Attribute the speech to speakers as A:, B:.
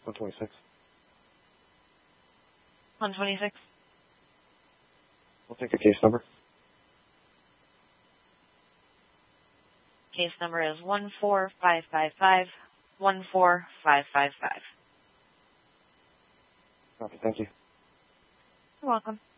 A: 126.
B: 126.
A: We'll take the case number.
B: Case number is 14555 14555.
A: Okay, thank you.
B: You're welcome.